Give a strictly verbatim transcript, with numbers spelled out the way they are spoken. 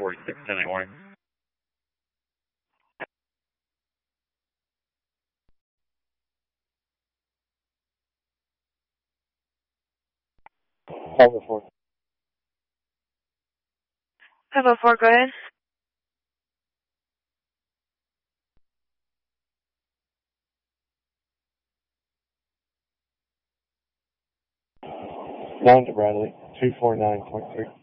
forty-six, ten eight warning. five oh four. five oh four, go ahead. nine to Bradley, two four nine point three.